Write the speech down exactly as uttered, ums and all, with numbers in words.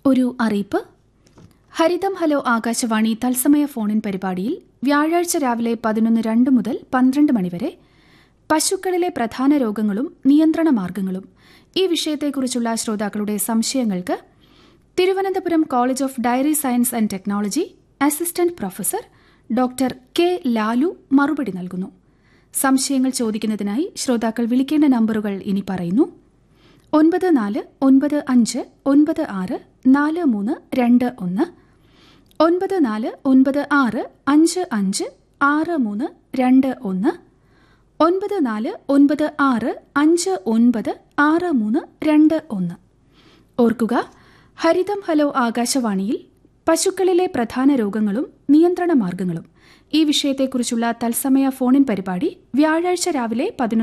ഒരു അറിയിപ്പ്. ഹരിതം ഹലോ ആകാശവാണി തത്സമയ ഫോണിൻ പരിപാടിയിൽ വ്യാഴാഴ്ച രാവിലെ പതിനൊന്ന് രണ്ട് മുതൽ പന്ത്രണ്ട് മണിവരെ പശുക്കളിലെ പ്രധാന രോഗങ്ങളും നിയന്ത്രണ മാർഗങ്ങളും ഈ വിഷയത്തെക്കുറിച്ചുള്ള ശ്രോതാക്കളുടെ സംശയങ്ങൾക്ക് Thiruvananthapuram college of dairy science and technology assistant professor doctor K Lalu മറുപടി നൽകുന്നു. സംശയങ്ങൾ ചോദിക്കുന്നതിനായി ശ്രോതാക്കൾ വിളിക്കേണ്ട നമ്പറുകൾ ഇനി പറയുന്നു. ഒൻപത് നാല് ഒൻപത് അഞ്ച് ഒൻപത് ആറ് നാല് മൂന്ന് രണ്ട് ഒന്ന്, ഒൻപത് നാല് ഒൻപത് ആറ് അഞ്ച് അഞ്ച് ആറ് മൂന്ന് രണ്ട് ഒന്ന്, ഒൻപത് നാല് ഒൻപത് ആറ് അഞ്ച് ഒൻപത് ആറ് മൂന്ന് രണ്ട് ഒന്ന്. ഓർക്കുക, ഹരിതം ഹലോ ആകാശവാണിയിൽ പശുക്കളിലെ പ്രധാന രോഗങ്ങളും നിയന്ത്രണ മാർഗങ്ങളും ഈ വിഷയത്തെക്കുറിച്ചുള്ള തത്സമയ ഫോണിൻ പരിപാടി വ്യാഴാഴ്ച രാവിലെ പതിനൊന്ന്